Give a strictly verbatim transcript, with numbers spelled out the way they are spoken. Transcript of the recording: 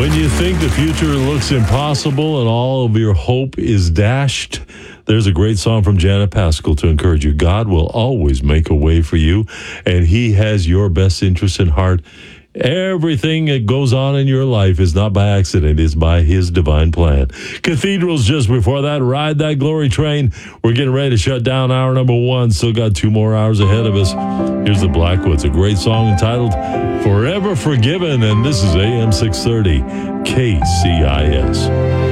When you think the future looks impossible and all of your hope is dashed, there's a great song from Janet Paschal to encourage you. God will always make a way for you, and he has your best interest in heart. Everything that goes on in your life is not by accident. It's by his divine plan. Cathedrals just before that. Ride that glory train. We're getting ready to shut down hour number one. Still got two more hours ahead of us. Here's the Blackwoods, a great song entitled Forever Forgiven. And this is A M six thirty K C I S.